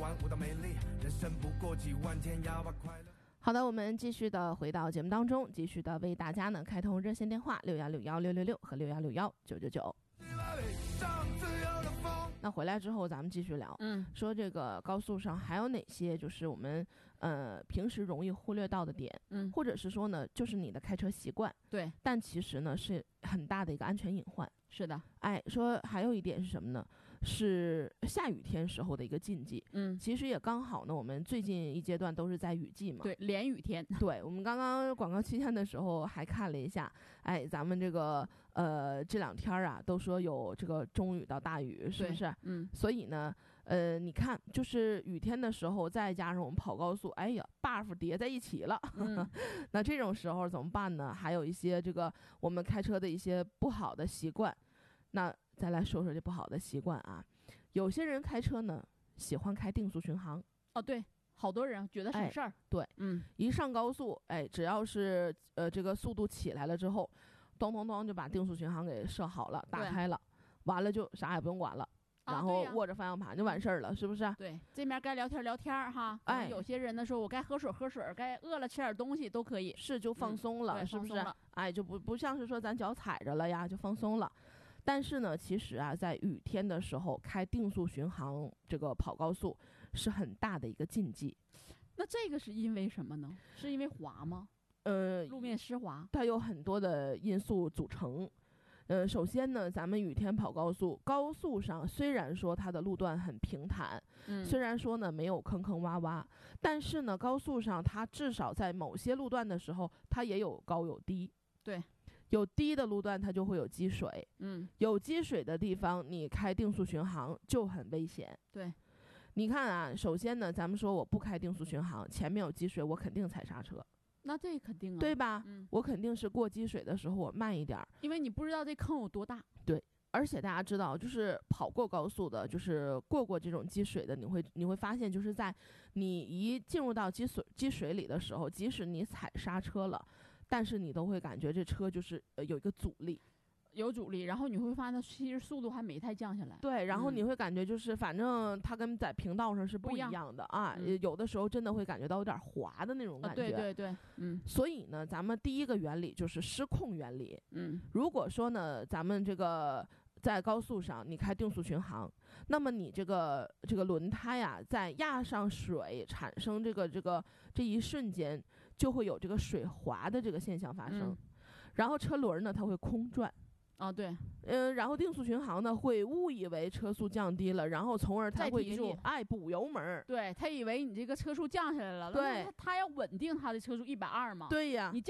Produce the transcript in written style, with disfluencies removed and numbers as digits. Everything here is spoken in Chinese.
万物的美丽，人生不过几万天，要把快乐。 好的，我们继续的回到节目当中，继续的为大家呢开通热线电话61616666和61619999。那回来之后咱们继续聊，说这个高速上还有哪些就是我们平时容易忽略到的点，或者是说呢就是你的开车习惯， 对， 但其实呢是很大的一个安全隐患。 是的， 说还有一点是什么呢？是下雨天时候的一个禁忌。其实也刚好呢，我们最近一阶段都是在雨季嘛， 对，连雨天。 对，我们刚刚广告期间的时候还看了一下，咱们这个这两天啊，都说有这个中雨到大雨，是不是？所以呢，你看，就是雨天的时候，再加上我们跑高速，哎呀 ，buff 叠在一起了。那这种时候怎么办呢？还有一些这个我们开车的一些不好的习惯。那再来说说这不好的习惯啊，有些人开车呢喜欢开定速巡航。 哦，对，好多人觉得省事儿。 对，一上高速，只要是这个速度起来了之后，咚咚咚就把定速巡航给设好了，打开了，完了就啥也不用管了。然后握着方向盘就完事儿了，是不是？ 对，这面该聊天聊天哈。有些人呢说我该喝水喝水，该饿了吃点东西都可以， 是就放松了，是不是？就不像是说咱脚踩着了呀，就放松了。但是呢，其实啊，在雨天的时候开定速巡航，这个跑高速是很大的一个禁忌。 那这个是因为什么呢？是因为滑吗？路面湿滑， 它有很多的因素组成。首先呢，咱们雨天跑高速，高速上虽然说它的路段很平坦，虽然说呢没有坑坑洼洼，但是呢，高速上它至少在某些路段的时候，它也有高有低。 对。 有低的路段它就会有积水，有积水的地方你开定速巡航就很危险。 对， 你看啊，首先呢，咱们说我不开定速巡航，前面有积水，我肯定踩刹车。 那这肯定啊， 对吧？我肯定是过积水的时候我慢一点， 因为你不知道这坑有多大。 对，而且大家知道，就是跑过高速的，就是过这种积水的，你会发现，就是在你一进入到积水里的时候，即使你踩刹车了，但是你都会感觉这车就是有一个阻力， 然后你会发现其实速度还没太降下来。 对，然后你会感觉就是反正它跟在平道上是不一样的啊，有的时候真的会感觉到有点滑的那种感觉。 对， 所以呢，咱们第一个原理就是失控原理。如果说呢，咱们这个在高速上你开定速巡航，那么你这个轮胎啊，在压上水产生这一瞬间，就会有这个水滑的这个现象发生，然后车轮呢它会空转。 对， 然后定速巡航呢会误以为车速降低了，然后从而他会给你补油门。 对，他以为你这个车速降下来了， 对， 他要稳定他的车速120嘛。 对呀， 你